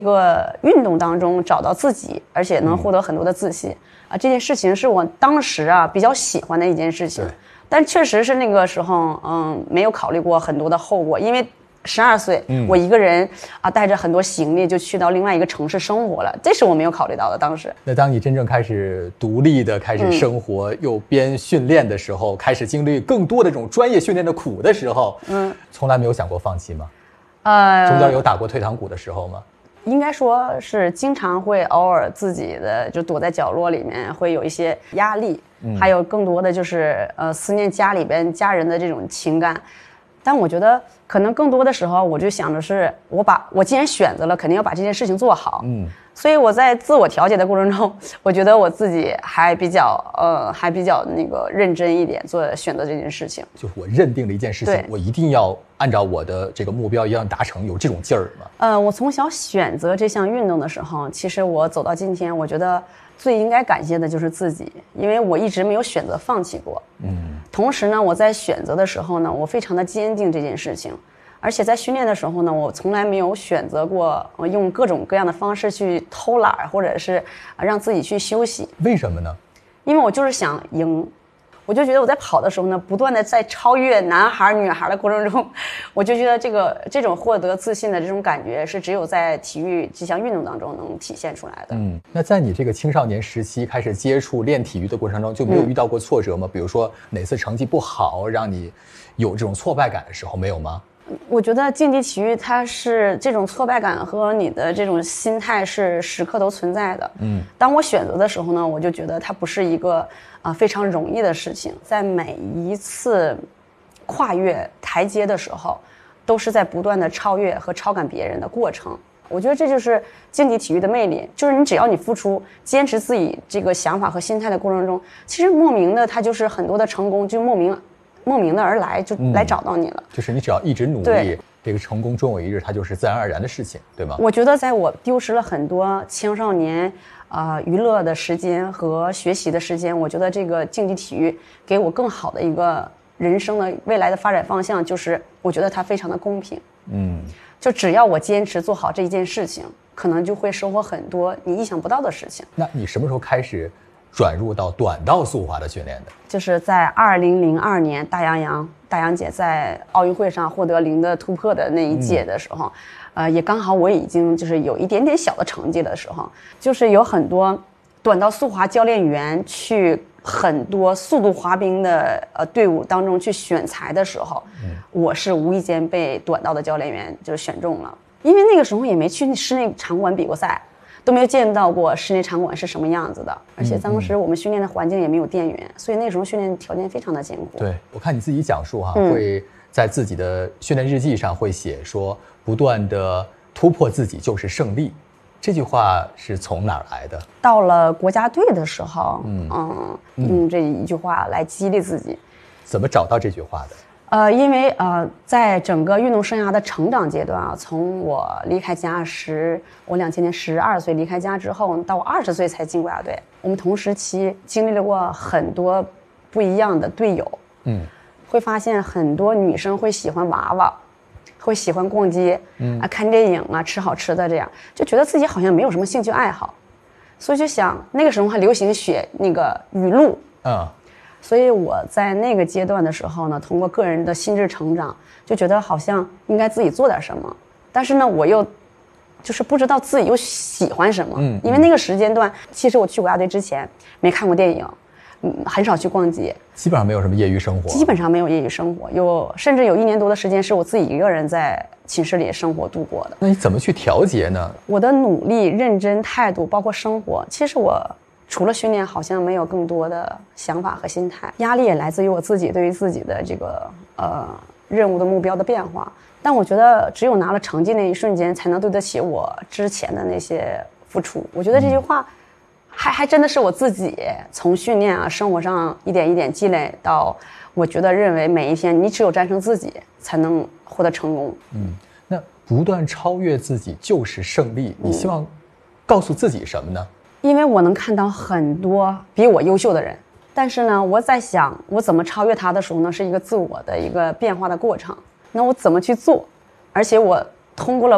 一个运动当中找到自己，而且能获得很多的自信这件事情是我当时比较喜欢的一件事情，但确实是那个时候没有考虑过很多的后果，因为12岁，我一个人带着很多行李就去到另外一个城市生活了，这是我没有考虑到的。当时， 那当你真正开始独立的开始生活，又边训练的时候，开始经历更多的这种专业训练的苦的时候，从来没有想过放弃吗？中间有打过退堂鼓的时候吗？ 应该说是经常会偶尔自己的就躲在角落里面会有一些压力，还有更多的就是思念家里边家人的这种情感。但我觉得可能更多的时候我就想的是我既然选择了肯定要把这件事情做好，所以我在自我调节的过程中，我觉得我自己还比较那个认真一点做选择这件事情。 就是我认定了一件事情，我一定要按照我的这个目标一样达成，有这种劲儿吗？ 我从小选择这项运动的时候，其实我走到今天，我觉得最应该感谢的就是自己，因为我一直没有选择放弃过。同时呢，我在选择的时候呢，我非常的坚定这件事情。而且在训练的时候呢，我从来没有选择过用各种各样的方式去偷懒，或者是让自己去休息。 为什么呢？ 因为我就是想赢，我就觉得我在跑的时候呢，不断的在超越男孩女孩的过程中，我就觉得这种获得自信的这种感觉是只有在体育这项运动当中能体现出来的。 那在你这个青少年时期开始接触练体育的过程中，就没有遇到过挫折吗？比如说哪次成绩不好让你有这种挫败感的时候，没有吗？ 我觉得竞技体育它是这种挫败感和你的这种心态是时刻都存在的。当我选择的时候呢，我就觉得它不是一个非常容易的事情，在每一次跨越台阶的时候，都是在不断的超越和超赶别人的过程。我觉得这就是竞技体育的魅力，就是你只要你付出坚持自己这个想法和心态的过程中，其实莫名的它就是很多的成功就莫名的而来，就来找到你了。 就是你只要一直努力，这个成功终有一日，它就是自然而然的事情，对吗？ 我觉得在我丢失了很多青少年娱乐的时间和学习的时间，我觉得这个竞技体育给我更好的一个人生的未来的发展方向，就是我觉得它非常的公平。就只要我坚持做好这一件事情，可能就会收获很多你意想不到的事情。 那你什么时候开始转入到短道速滑的训练的？ 就是在2002年大洋姐在奥运会上获得0的突破的那一届的时候，也刚好我已经就是有一点点小的成绩的时候，就是有很多短道速滑教练员去很多速度滑冰的队伍当中去选材的时候，我是无意间被短道的教练员就选中了，因为那个时候也没去室内场馆比过赛。都没有见到过室内场馆是什么样子的，而且当时我们训练的环境也没有电源，所以那时候训练条件非常的艰苦。 对，我看你自己讲述会在自己的训练日记上会写说，不断的突破自己就是胜利，这句话是从哪儿来的？ 到了国家队的时候，用这一句话来激励自己。 怎么找到这句话的？ 因为在整个运动生涯的成长阶段从我离开家我2000年12岁离开家之后，到我20岁才进国家队，我们同时期经历了过很多不一样的队友，会发现很多女生会喜欢娃娃，会喜欢逛街，看电影吃好吃的，这样就觉得自己好像没有什么兴趣爱好，所以就想那个时候还流行写那个语录，所以我在那个阶段的时候呢，通过个人的心智成长，就觉得好像应该自己做点什么，但是呢，我又就是不知道自己又喜欢什么，因为那个时间段，其实我去国家队之前没看过电影，很少去逛街， 基本上没有什么业余生活， 基本上没有业余生活，甚至有1年多的时间是我自己一个人在寝室里生活度过的。 那你怎么去调节呢？ 我的努力、认真态度，包括生活，其实我除了训练好像没有更多的想法和心态，压力也来自于我自己对于自己的这个任务的目标的变化。但我觉得只有拿了成绩那一瞬间才能对得起我之前的那些付出。我觉得这句话还真的是我自己从训练生活上一点一点积累到我觉得认为每一天你只有战胜自己才能获得成功。 那不断超越自己就是胜利，你希望告诉自己什么呢？ 因为我能看到很多比我优秀的人，但是呢，我在想我怎么超越他的时候呢，是一个自我的一个变化的过程。那我怎么去做？而且我通过了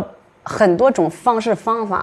很多种方式方法，